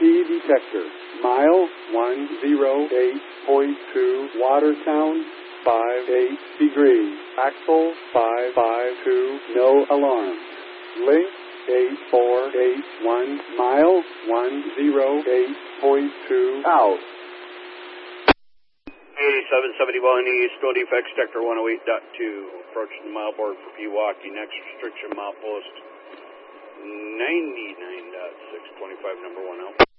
ESP detector. Mile 108.2, Watertown, 58 degrees. Axle 552, no alarm. Link 8481, mile 108.2, out. 8771 East, no defects, sector 108.2. Approaching the mile board for Pewaukee. Next restriction, mile post 99.625, number 1 out.